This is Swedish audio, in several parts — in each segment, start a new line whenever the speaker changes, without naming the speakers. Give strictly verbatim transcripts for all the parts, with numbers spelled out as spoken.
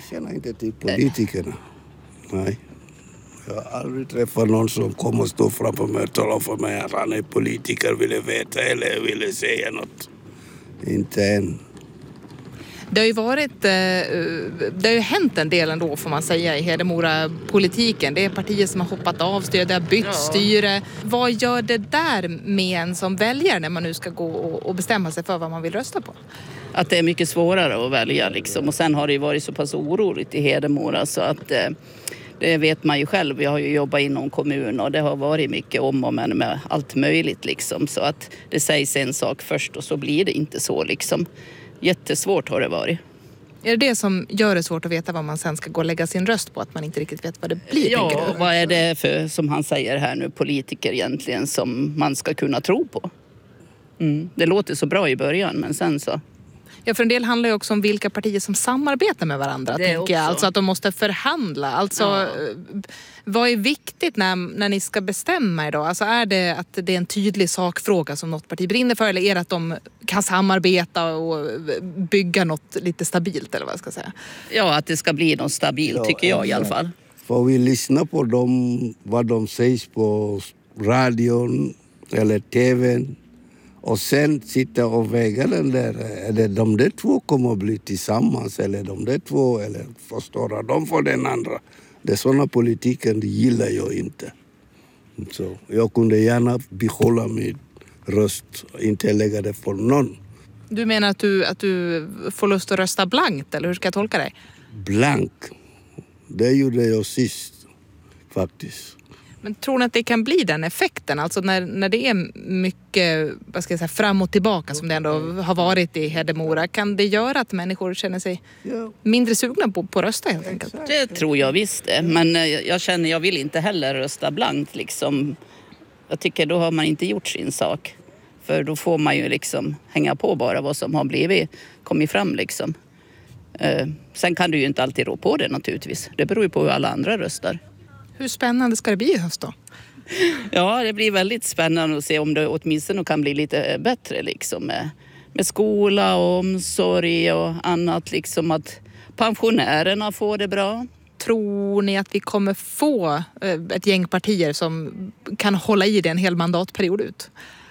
känner inte till politikerna. Nej. Jag har aldrig träffat någon som kommer och står framför mig och talar för mig att han är politiker, ville veta eller ville säga något. Inte än.
Det har ju varit, det har ju hänt en del ändå får man säga i Hedemora-politiken. Det är partier som har hoppat av styre, det har bytt ja. styre. Vad gör det där med en som väljare när man nu ska gå och bestämma sig för vad man vill rösta på?
Att det är mycket svårare att välja liksom. Och sen har det ju varit så pass oroligt i Hedemora så att det vet man ju själv. Jag har ju jobbat inom kommun och det har varit mycket om och men med allt möjligt liksom. Så att det sägs en sak först och så blir det inte så liksom. Jättesvårt har det varit.
Är det det som gör det svårt att veta vad man sen ska gå och lägga sin röst på? Att man inte riktigt vet vad det blir?
Ja, vad är det för, som han säger här nu, politiker egentligen som man ska kunna tro på? Mm. Det låter så bra i början men sen så...
Ja, för en del handlar ju också om vilka partier som samarbetar med varandra,
det
tänker jag. Alltså att de måste förhandla. Alltså, ja. Vad är viktigt när, när ni ska bestämma idag? Alltså är det att det är en tydlig sakfråga som något parti brinner för? Eller är det att de kan samarbeta och bygga något lite stabilt, eller vad jag ska säga?
Ja, att det ska bli något stabilt ja, tycker jag i alla fall.
Får vi lyssna på dem, vad de säger på radion eller tvn? Och sen sitta och väga den där, eller de där två kommer att bli tillsammans, eller de där två, eller förstöra dem för den andra. Det är sådana politiken, det gillar jag inte. Så jag kunde gärna behålla min röst, inte lägga det för någon.
Du menar att du, att du får lust att rösta blankt, eller hur ska jag tolka dig?
Blank, det gjorde jag sist faktiskt.
Men tror ni att det kan bli den effekten? Alltså när, när det är mycket vad ska jag säga, fram och tillbaka som det ändå har varit i Hedemora. Kan det göra att människor känner sig mindre sugna på, på att rösta helt enkelt?
Det tror jag visst det. Men jag känner jag vill inte heller rösta blankt. Liksom. Jag tycker då har man inte gjort sin sak. För då får man ju liksom hänga på bara vad som har blivit, kommit fram liksom. Sen kan du ju inte alltid rå på det naturligtvis. Det beror ju på hur alla andra röstar.
Hur spännande ska det bli i höst då?
Ja, det blir väldigt spännande att se om det åtminstone kan bli lite bättre liksom med, med skola och omsorg och annat liksom att pensionärerna får det bra.
Tror ni att vi kommer få ett gäng partier som kan hålla i det en hel mandatperiod ut?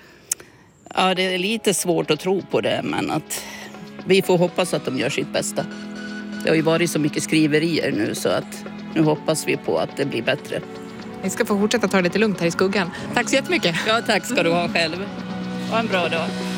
Ja, det är lite svårt att tro på det men att vi får hoppas att de gör sitt bästa. Det har ju varit så mycket skriverier nu så att nu hoppas vi på att det blir bättre.
Ni ska få fortsätta ta det lite lugnt här i skuggan. Tack så jättemycket.
Ja, tack ska du ha själv. Ha en bra dag.